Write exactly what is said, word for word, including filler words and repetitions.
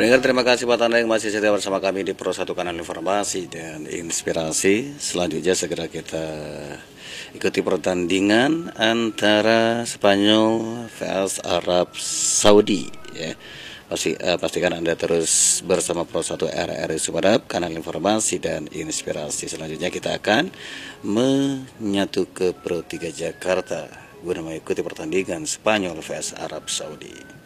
Pendengar, terima kasih buat Anda yang masih setia bersama kami di Pro satu Kanal Informasi dan Inspirasi. Selanjutnya segera kita ikuti pertandingan antara Spanyol versus Arab Saudi ya. Pasti, uh, pastikan Anda terus bersama Pro satu R R I Sumeneb, Kanal Informasi dan Inspirasi. Selanjutnya kita akan menyatu ke Pro tiga Jakarta guna mengikuti pertandingan Spanyol versus Arab Saudi.